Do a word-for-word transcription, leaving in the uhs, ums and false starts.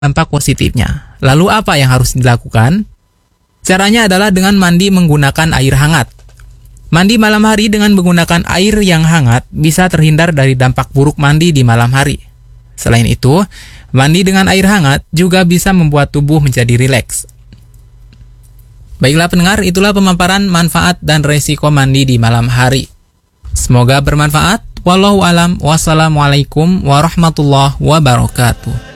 dampak positifnya. Lalu apa yang harus dilakukan? Caranya adalah dengan mandi menggunakan air hangat. Mandi malam hari dengan menggunakan air yang hangat bisa terhindar dari dampak buruk mandi di malam hari. Selain itu, mandi dengan air hangat juga bisa membuat tubuh menjadi rileks. Baiklah pendengar, itulah pemaparan manfaat dan resiko mandi di malam hari. Semoga bermanfaat. Wallahu alam. Wassalamualaikum warahmatullahi wabarakatuh.